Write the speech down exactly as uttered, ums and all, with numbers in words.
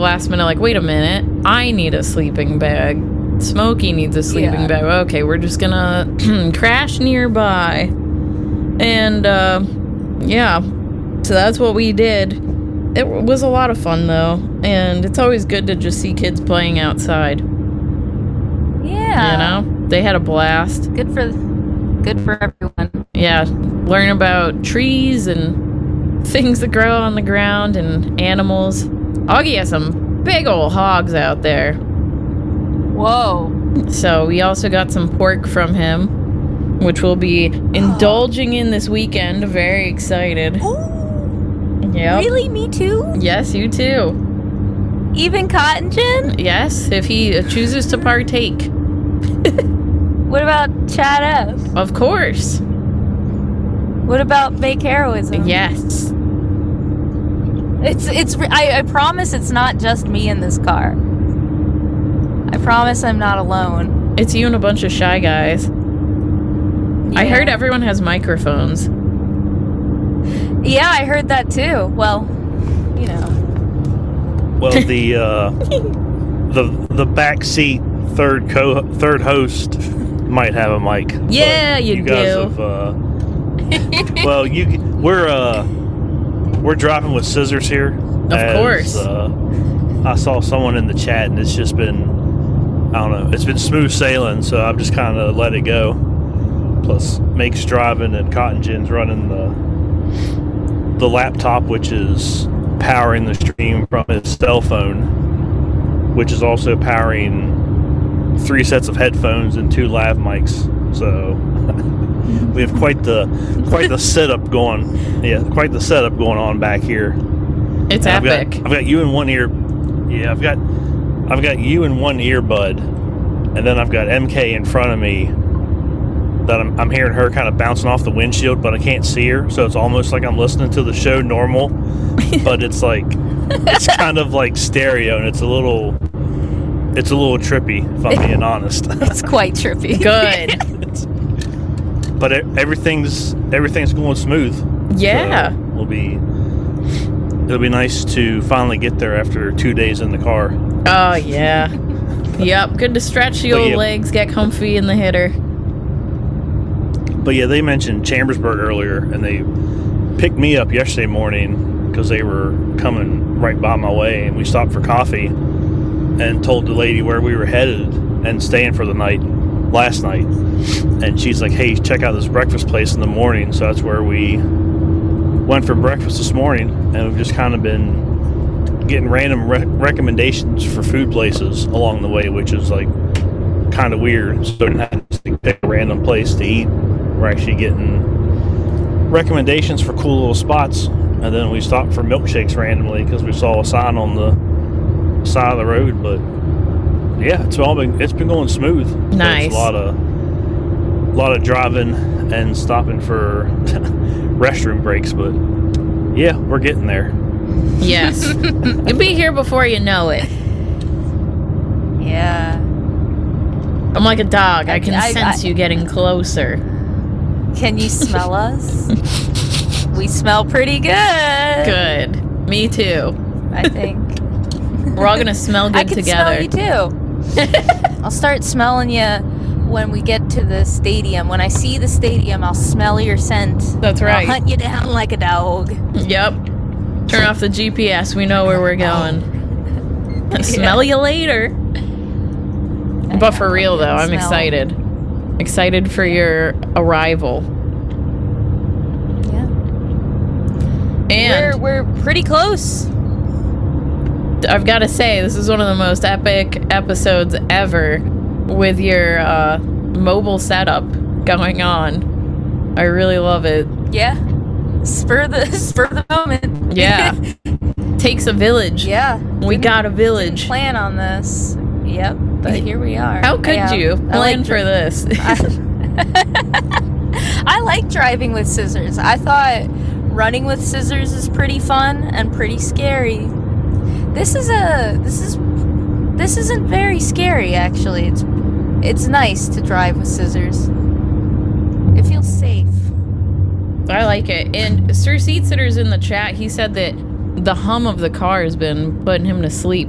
last minute, like, wait a minute, I need a sleeping bag. Smokey needs a sleeping Yeah. bag. Okay, we're just gonna crash nearby. And, uh, yeah. So that's what we did. It was a lot of fun, though. And it's always good to just see kids playing outside. Yeah. You know? They had a blast. Good for good for everyone. Yeah. Learn about trees and things that grow on the ground and animals. Augie has some big old hogs out there. Whoa. So we also got some pork from him, which we'll be indulging in this weekend. Very excited. Ooh. Yep. Really? Me too? Yes, you too. Even Cotton Gin? Yes, if he uh, chooses to partake. What about Chad F? Of course. What about fake heroism? Yes. It's it's. I, I promise it's not just me in this car. I promise I'm not alone. It's you and a bunch of shy guys. I Yeah. heard everyone has microphones. Yeah, I heard that too. Well, you know. Well, the uh, the the backseat third co third host might have a mic. Yeah, but you you guys do. Have, uh, well, you we're uh we're dropping with scissors here. Of course. Uh, I saw someone in the chat, and it's just been I don't know. It's been smooth sailing, so I've just kind of let it go. Plus, Make's driving, and Cotton Gin's running the the laptop, which is powering the stream from his cell phone, which is also powering three sets of headphones and two lav mics. So we have quite the quite the setup going. Yeah, quite the setup going on back here. It's And epic. I've got, I've got you in one ear. Yeah, I've got I've got you in one earbud, and then I've got M K in front of me. That I'm, I'm hearing her kind of bouncing off the windshield, but I can't see her, so it's almost like I'm listening to the show normal, but it's like it's kind of like stereo, and it's a little it's a little trippy, if I'm being honest. It's quite trippy. Good. But it, everything's everything's going smooth. Yeah. So we'll be it'll be nice to finally get there after two days in the car. Oh, yeah. Yep. Good to stretch the But old yeah. legs, get comfy in the hitter. But yeah, they mentioned Chambersburg earlier, and they picked me up yesterday morning because they were coming right by my way, and we stopped for coffee and told the lady where we were headed and staying for the night last night. And she's like, hey, check out this breakfast place in the morning. So that's where we went for breakfast this morning, and we've just kind of been getting random re- recommendations for food places along the way, which is like kind of weird. So we didn't have to pick a random place to eat. We're actually getting recommendations for cool little spots, and then we stopped for milkshakes randomly because we saw a sign on the side of the road. But yeah, it's all been it's been going smooth. So Nice. it's a lot of a lot of driving and stopping for restroom breaks, but yeah, we're getting there. Yes. You'll be here before you know it. Yeah. I'm like a dog. I can I- sense I- you getting closer. Can you smell us? We smell pretty good. Good. Me too. I think. We're all gonna smell good I can together. smell you too. I'll start smelling you when we get to the stadium. When I see the stadium, I'll smell your scent. That's And right. I'll hunt you down like a dog. Yep. Turn off the G P S. We know where we're going. Smell you later. But for real though, I'm Smell. excited. Excited for your arrival. Yeah. And We're we're pretty close. I've got to say, this is one of the most epic episodes ever with your uh, mobile setup going on. I really love it. Yeah. Spur the spur the moment. Yeah. Takes a village. Yeah. We got a village. Plan on this. Yep. But here we are. How could Yeah. you I plan like for dri- this? I like driving with scissors. I thought running with scissors is pretty fun and pretty scary. This is a this is this isn't very scary actually. It's it's nice to drive with scissors. It feels safe. I like it. And Sir Seat Sitter's in the chat. He said that the hum of the car has been putting him to sleep